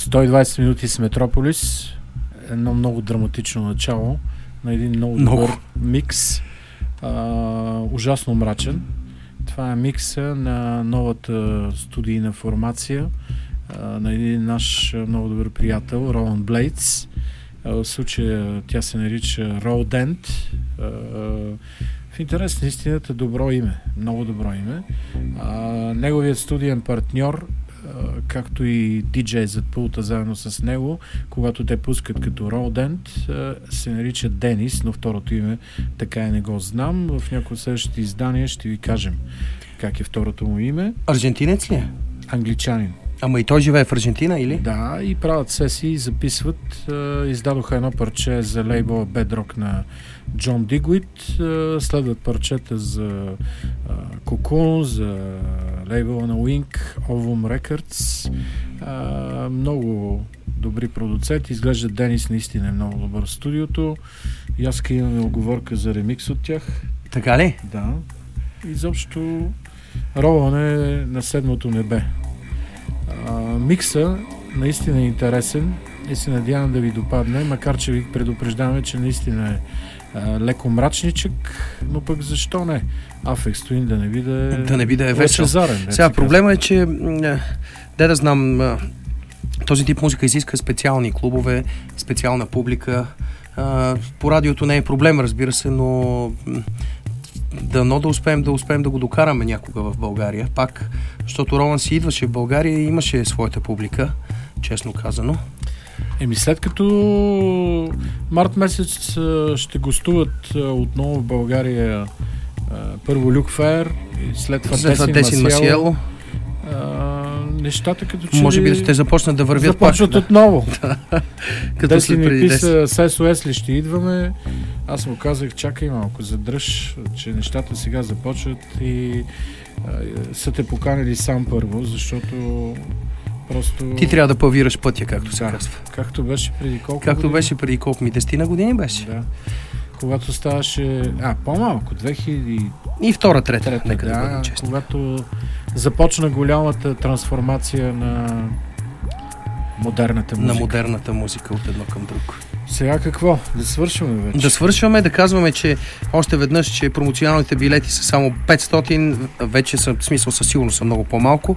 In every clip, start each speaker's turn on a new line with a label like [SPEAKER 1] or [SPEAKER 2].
[SPEAKER 1] 120 минути с Метрополис. Едно много драматично начало на един много добър микс. Ужасно мрачен. Това е микса на новата студийна формация на един наш много добър приятел, Роланд Блейдс. В случая тя се нарича Родент. В интерес на истината добро име, много добро име. Неговият студиен партньор, както и диджей зад пулта заедно с него, когато те пускат като Родент, се нарича Денис, но второто име така и не го знам. В някои следващите издания ще ви кажем как е второто му име.
[SPEAKER 2] Аржентинец ли е?
[SPEAKER 1] Англичанин.
[SPEAKER 2] Ама и той живее в Аржентина, или?
[SPEAKER 1] Да, и правят сесии, записват. Издадоха едно парче за лейбъла Bedrock на Джон Дигуит. Следват парчета за Cocoon, за лейбъла на Wink, Ovum Records. Много добри продуценти. Изглежда Денис наистина е много добър в студиото. И аз имаме оговорка за ремикс от тях.
[SPEAKER 2] Така ли?
[SPEAKER 1] Да. Изобщо роване на седмото небе. Микса наистина е интересен и се надявам да ви допадне, макар че ви предупреждаваме, че наистина е леко мрачничък, но пък защо не? Афекс Twin да не би да е весел.
[SPEAKER 2] Сега проблема е, че да знам, този тип музика изиска специални клубове, специална публика. По радиото не е проблем, разбира се, но дано да успеем да го докараме някога в България. Пак, защото Роланд си идваше в България и имаше своята публика, честно казано.
[SPEAKER 1] След като март месец ще гостуват отново в България първо Люк Фер и след това
[SPEAKER 2] Десин Масиело.
[SPEAKER 1] Нещата като че
[SPEAKER 2] може би да те започнат да вървят
[SPEAKER 1] започват отново.
[SPEAKER 2] Като
[SPEAKER 1] Десин ми писа с SOS ли ще идваме. Аз му казах, чакай малко, задръж, че нещата сега започват и са те поканили сам първо, защото просто...
[SPEAKER 2] Ти трябва да павираш пътя, както се казва.
[SPEAKER 1] Както беше преди колко
[SPEAKER 2] години? Беше преди колко? 10 години беше?
[SPEAKER 1] Да. Когато ставаше... по-малко, 2000...
[SPEAKER 2] И трета, нека да бъдем честни.
[SPEAKER 1] Когато започна голямата трансформация на модерната музика.
[SPEAKER 2] На модерната музика от едно към друго.
[SPEAKER 1] Сега какво? Да свършваме вече?
[SPEAKER 2] Да свършваме, да казваме, че още веднъж, че промоционалните билети са само 500, вече са, в смисъл със сигурност са много по-малко.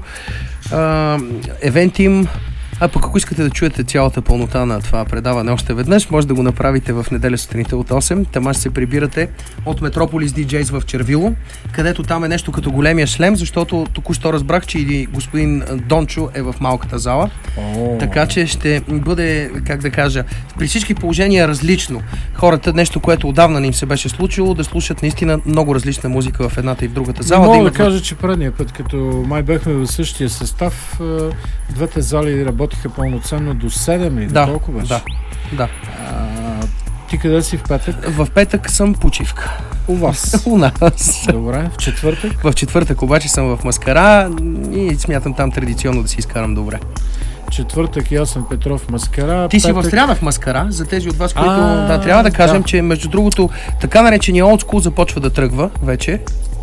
[SPEAKER 2] Евентим, пък ако искате да чуете цялата пълнота на това предаване още веднъж, може да го направите в неделя сутринта от 8. Там ще се прибирате от Метрополис DJs в Червило, където там е нещо като големия шлем, защото току-що разбрах, че и господин Дончо е в малката зала. Така че ще бъде, как да кажа, при всички положения различно. Хората, нещо, което отдавна не им се беше случило, да слушат наистина много различна музика в едната и в другата зала.
[SPEAKER 1] Мога да кажа, че предния път, като май бяхме в същия състав, двете зали работиха пълноценно до 7 или колко беше?
[SPEAKER 2] Да.
[SPEAKER 1] Ти къде си в петък?
[SPEAKER 2] В петък съм почивка.
[SPEAKER 1] У вас?
[SPEAKER 2] У нас.
[SPEAKER 1] Добре. В четвъртък?
[SPEAKER 2] В четвъртък обаче съм в Маскара и смятам там традиционно да си изкарам добре.
[SPEAKER 1] Четвъртък и аз съм Петров Маскара.
[SPEAKER 2] Ти си в сряда в Маскара, за тези от вас, които трябва да кажем, че между другото така наречения old school започва да тръгва вече.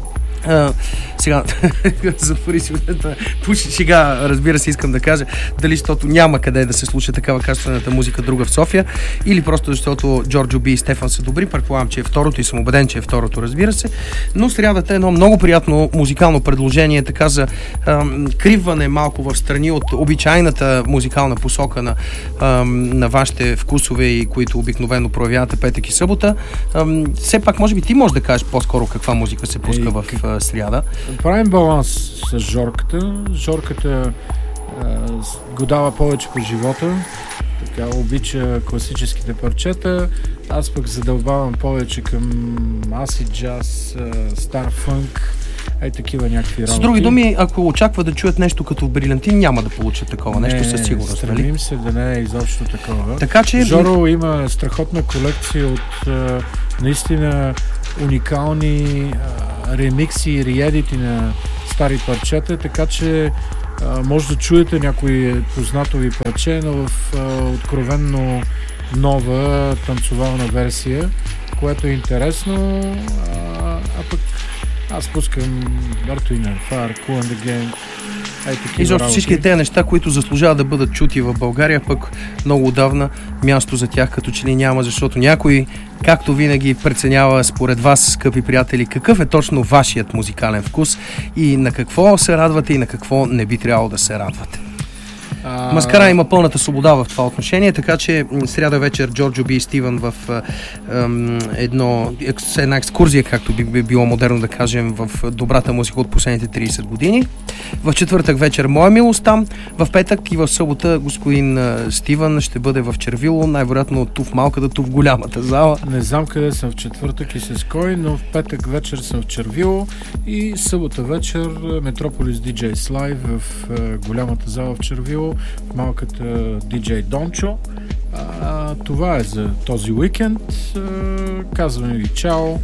[SPEAKER 2] Сега, затвори си пуши шега, разбира се, искам да кажа, дали защото няма къде да се слуша такава качествената музика друга в София, или просто защото Джорджо Би и Стефан са добри, предполагам, че е второто и съм убеден, че е второто, разбира се, но срядата е едно много приятно музикално предложение, така за криване малко в страни от обичайната музикална посока на вашите вкусове, и които обикновено проявявате петък и събота. Все пак, може би ти можеш да кажеш по-скоро каква музика се пуска в сряда.
[SPEAKER 1] Правим баланс с Жорката. Жорката го дава повече по живота. Така обича класическите парчета. Аз пък задълбавам повече към acid джаз, стар фънк, такива някакви работи.
[SPEAKER 2] С други думи, ако очаква да чуят нещо като в Брилянтин, няма да получат такова нещо със сигурност.
[SPEAKER 1] Стремим се да не е изобщо такова.
[SPEAKER 2] Така че
[SPEAKER 1] Жоро има страхотна колекция от наистина уникални ремикси и реедити на стари парчета, така че може да чуете някои познатови парче, но в откровенно нова танцовална версия, което е интересно, а пък аз пускам Earth, Wind & Fire, Kool and the Gang,
[SPEAKER 2] Изобщо всички тези неща, които заслужават да бъдат чути в България, пък много отдавна място за тях като че ли няма, защото някой, както винаги, преценява според вас, скъпи приятели, какъв е точно вашият музикален вкус и на какво се радвате и на какво не би трябвало да се радвате. Маскара има пълната свобода в това отношение, така че сряда вечер Джорджо Би и Стивън в една екскурзия, както би било модерно да кажем, в добрата музика от последните 30 години. В четвъртък вечер Моя милост там, в петък и в събота господин Стивън ще бъде в Червило, най-вероятно ту в малката, ту в голямата зала.
[SPEAKER 1] Не знам къде съм в четвъртък и с кой, но в петък вечер съм в Червило и събота вечер Метрополис DJs Live в голямата зала в Червило, в малката DJ Дончо. Това е за този уикенд. Казваме ви чао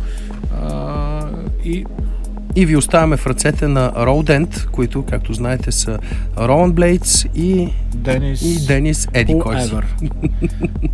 [SPEAKER 2] и ви оставяме в ръцете на Roadent, които, както знаете, са Roland Blades и Денис Еди Койс.